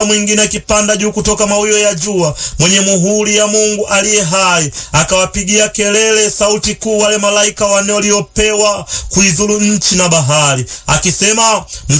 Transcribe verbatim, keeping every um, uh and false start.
mwingine akipanda juu kutoka mawio ya jua, mwenye muhuri ya Mungu aliye hai, akawapigia kelele sauti kuu wale malaika wanne waliopewa kuizuru nchi na bahari, akisema,